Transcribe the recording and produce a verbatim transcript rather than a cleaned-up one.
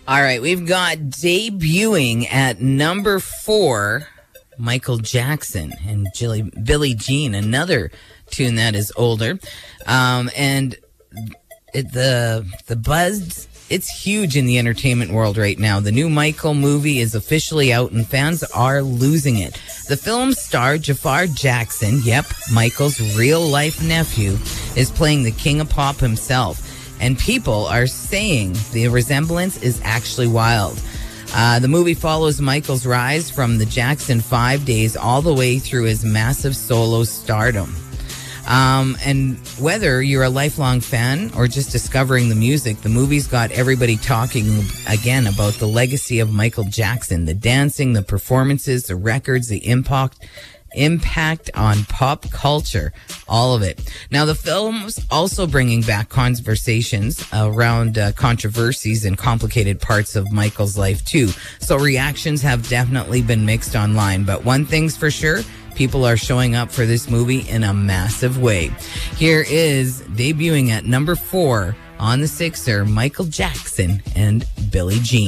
All right, we've got debuting at number four, Michael Jackson and Jilly, Billie Jean, another tune that is older. Um, and it, the the buzz, it's huge in the entertainment world right now. The new Michael movie is officially out and fans are losing it. The film star Jafar Jackson, yep, Michael's real-life nephew, is playing the king of pop himself. And people are saying the resemblance is actually wild. Uh, the movie follows Michael's rise from the Jackson Five days all the way through his massive solo stardom. Um, and whether you're a lifelong fan or just discovering the music, the movie's got everybody talking again about the legacy of Michael Jackson, the dancing, the performances, the records, the impact, impact on pop culture, all of it. Now, the film's also bringing back conversations around uh, controversies and complicated parts of Michael's life, too. So reactions have definitely been mixed online. But one thing's for sure, people are showing up for this movie in a massive way. Here is debuting at number four on the Sixer, Michael Jackson and Billie Jean.